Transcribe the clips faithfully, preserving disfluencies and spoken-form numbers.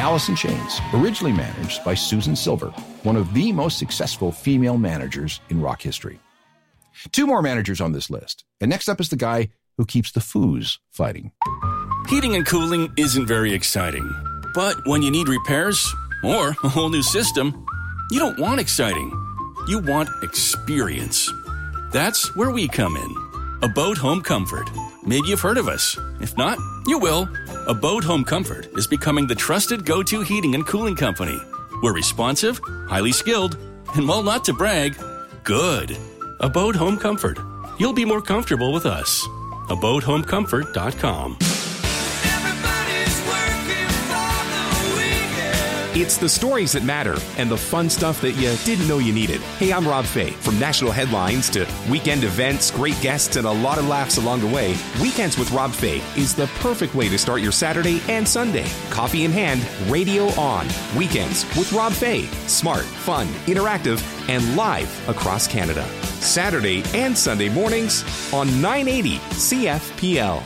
Alice in Chains, originally managed by Susan Silver, one of the most successful female managers in rock history. Two more managers on this list. And next up is the guy who keeps the Foos fighting. Heating and cooling isn't very exciting. But when you need repairs or a whole new system, you don't want exciting. You want experience. That's where we come in. Abode Home Comfort. Maybe you've heard of us. If not, you will. Abode Home Comfort is becoming the trusted go-to heating and cooling company. We're responsive, highly skilled, and while not to brag, good. Abode Home Comfort. You'll be more comfortable with us. abode home comfort dot com. It's the stories that matter and the fun stuff that you didn't know you needed. Hey, I'm Rob Fay. From national headlines to weekend events, great guests, and a lot of laughs along the way, Weekends with Rob Fay is the perfect way to start your Saturday and Sunday. Coffee in hand, radio on. Weekends with Rob Fay. Smart, fun, interactive, and live across Canada. Saturday and Sunday mornings on nine eighty C F P L.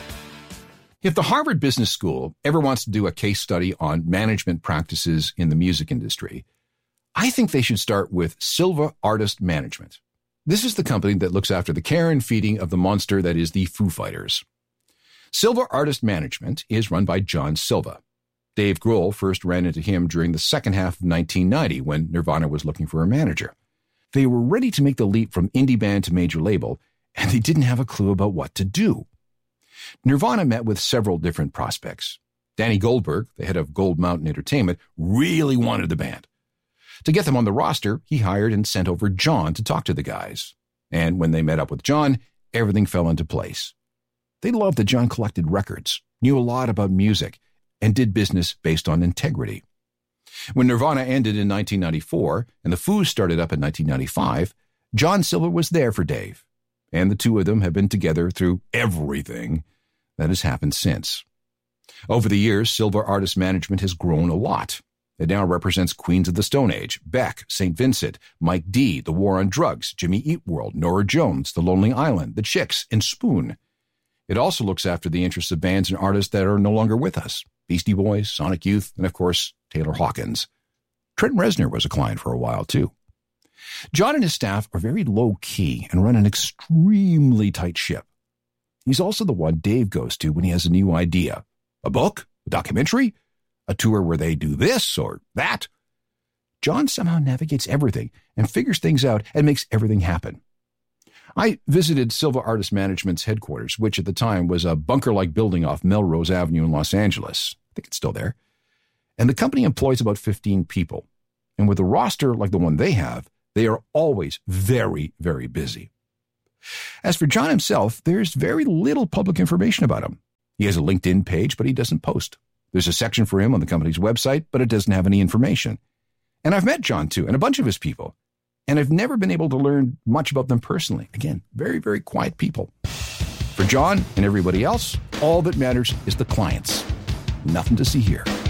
If the Harvard Business School ever wants to do a case study on management practices in the music industry, I think they should start with Silva Artist Management. This is the company that looks after the care and feeding of the monster that is the Foo Fighters. Silva Artist Management is run by John Silva. Dave Grohl first ran into him during the second half of nineteen ninety when Nirvana was looking for a manager. They were ready to make the leap from indie band to major label, and they didn't have a clue about what to do. Nirvana met with several different prospects. Danny Goldberg, the head of Gold Mountain Entertainment, really wanted the band. To get them on the roster, he hired and sent over John to talk to the guys. And when they met up with John, everything fell into place. They loved that John collected records, knew a lot about music, and did business based on integrity. When Nirvana ended in nineteen ninety-four and the Foos started up in nineteen ninety-five, John Silva was there for Dave. And the two of them have been together through everything that has happened since. Over the years, Silva Artist Management has grown a lot. It now represents Queens of the Stone Age, Beck, Saint Vincent, Mike D, The War on Drugs, Jimmy Eat World, Norah Jones, The Lonely Island, The Chicks, and Spoon. It also looks after the interests of bands and artists that are no longer with us. Beastie Boys, Sonic Youth, and of course, Taylor Hawkins. Trent Reznor was a client for a while, too. John and his staff are very low-key and run an extremely tight ship. He's also the one Dave goes to when he has a new idea. A book? A documentary? A tour where they do this or that? John somehow navigates everything and figures things out and makes everything happen. I visited Silva Artist Management's headquarters, which at the time was a bunker-like building off Melrose Avenue in Los Angeles. I think it's still there. And the company employs about fifteen people. And with a roster like the one they have, they are always very, very busy. As for John himself, there's very little public information about him. He has a LinkedIn page, but he doesn't post. There's a section for him on the company's website, but it doesn't have any information. And I've met John, too, and a bunch of his people. And I've never been able to learn much about them personally. Again, very, very quiet people. For John and everybody else, all that matters is the clients. Nothing to see here.